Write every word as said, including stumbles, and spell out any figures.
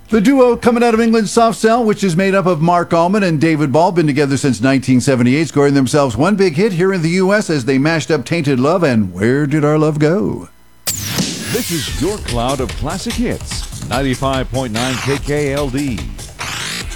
The duo coming out of England's Soft Cell, which is made up of Mark Allman and David Ball, been together since nineteen seventy-eight, scoring themselves one big hit here in the U S as they mashed up Tainted Love and Where Did Our Love Go? This is your cloud of classic hits. ninety-five point nine K K L D.